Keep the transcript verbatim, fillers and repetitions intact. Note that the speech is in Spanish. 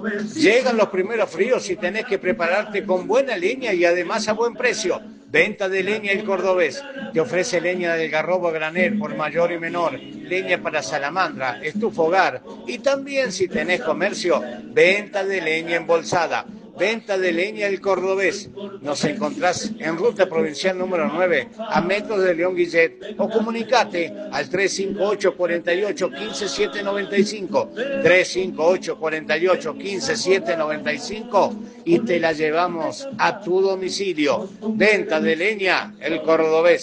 Llegan los primeros fríos y tenés que prepararte con buena leña y además a buen precio. Venta de leña El Cordobés. Te ofrece leña del garrobo a granel por mayor y menor, leña para salamandra, estufa hogar y también si tenés comercio, venta de leña embolsada. Venta de leña El Cordobés. Nos encontrás en Ruta Provincial número nueve, a metros de León Guillet, o comunicate al tres cinco ocho, cuatro ocho, uno cinco, siete nueve cinco, tres cinco ocho, cuatro ocho, uno cinco, siete nueve cinco y te la llevamos a tu domicilio. Venta de leña El Cordobés.